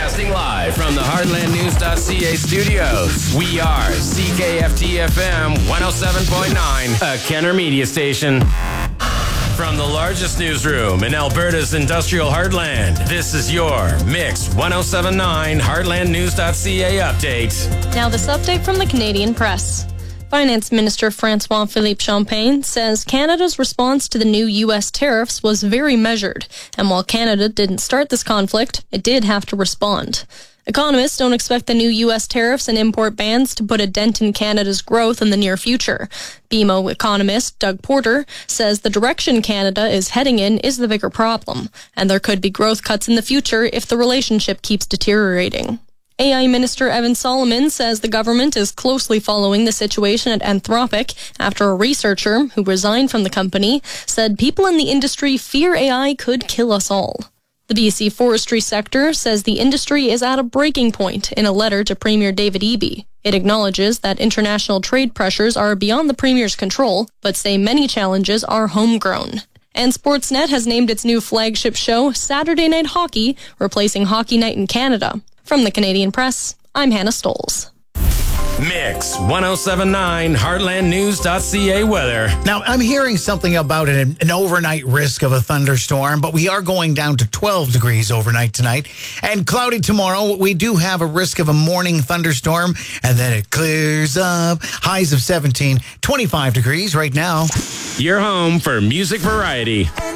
Broadcasting live from the HeartlandNews.ca studios. We are CKFT-FM 107.9, a Kenner Media station. From the largest newsroom in Alberta's industrial heartland, this is your Mix 107.9 HeartlandNews.ca update. Now this update from the Canadian Press. Finance Minister François-Philippe Champagne says Canada's response to the new U.S. tariffs was very measured, and while Canada didn't start this conflict, it did have to respond. Economists don't expect the new U.S. tariffs and import bans to put a dent in Canada's growth in the near future. BMO economist Doug Porter says the direction Canada is heading in is the bigger problem, and there could be growth cuts in the future if the relationship keeps deteriorating. AI Minister Evan Solomon says the government is closely following the situation at Anthropic after a researcher who resigned from the company said people in the industry fear AI could kill us all. The BC forestry sector says the industry is at a breaking point in a letter to Premier David Eby. It acknowledges that international trade pressures are beyond the Premier's control, but say many challenges are homegrown. And Sportsnet has named its new flagship show Saturday Night Hockey, replacing Hockey Night in Canada. From the Canadian Press, I'm Hannah Stoles. Mix 107.9 HeartlandNews.ca weather. Now, I'm hearing something about an overnight risk of a thunderstorm, but we are going down to 12 degrees overnight tonight. And cloudy tomorrow, we do have a risk of a morning thunderstorm, and then it clears up. Highs of 17, 25 degrees right now. Your home for music variety.